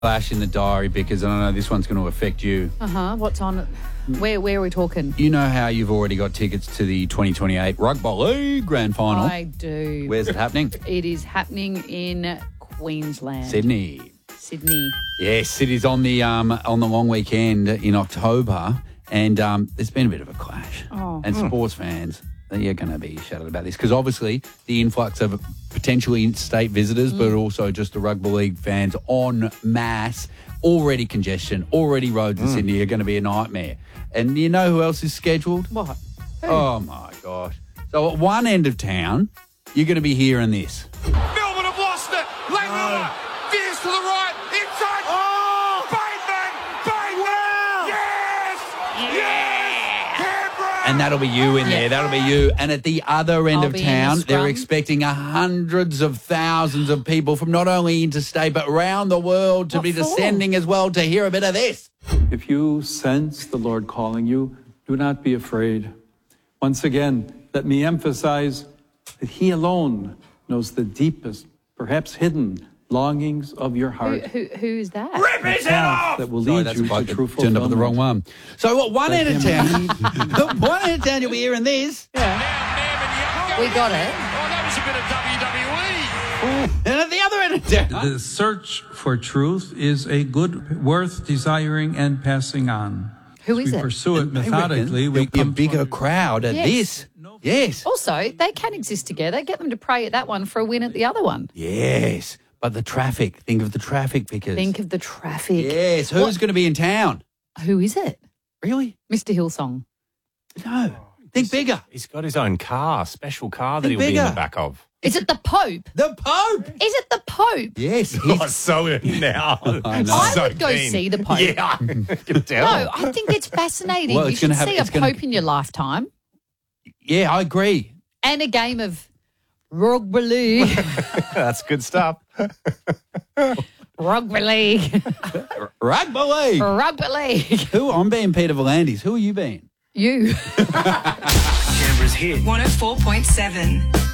Flash in the diary because I know this one's going to affect you. What's on? Where are we talking? You know how you've already got tickets to the 2028 Rugby League Grand Final? I do. Where's it happening? It is happening in Queensland. Sydney. Yes, it is on the long weekend in October, and there's been a bit of a clash. And sports fans, they're going to be shouted about this because obviously the influx of potentially interstate visitors, but also just the rugby league fans en masse, already congestion, already roads in Sydney are going to be a nightmare. And you know who else is scheduled? What? Who? Oh my gosh! So at one end of town, you're going to be hearing this. Melbourne have lost it. Langmiller veers to the right. Inside. Oh! Bateman! Yes! Canberra! And that'll be you in there. That'll be you. And at the other end I'll of be in town, the they're scrum. expecting hundreds of thousands of people from not only interstate but around the world to What be for? descending as well to hear a bit of this. If you sense the Lord calling you, do not be afraid. Once again, let me emphasize that He alone knows the deepest, perhaps hidden, longings of your heart. Who is that? Rip his head off! That will Sorry, lead that's you a bug to that true turned up at the wrong fulfillment. one. So at one Let end of him town, one end of town you'll be hearing this. We got it. Oh, that was a bit of WWE. And at the other end of town, The search for truth is a good, worth desiring and passing on. Who As is we it? pursue it they reckon methodically. there'll be a come bigger to crowd at Yes. this. Yes. Also, they can exist together. Get them to pray at that one for a win at the other one. Yes. But the traffic. Think of the traffic, because. Think of the traffic. Yes. Who's going to be in town? Who is it? Really? Mr. Hillsong. No. Think bigger. He's got his own car, special car that Think he'll be in bigger. the back of. Is it the Pope? The Pope. Is it the Pope? Yes. Oh, so in now. I know. I So would go keen. see the Pope. Yeah, I can tell. No, I think it's fascinating. Well, you it's should gonna have- see it's a gonna- Pope in your lifetime Yeah, I agree. and a game of rugby league. That's good stuff. Rugby league. Rugby league. Rugby league. Who? I'm being Peter Volandis. Who are you being? You. Canberra's hit. 104.7.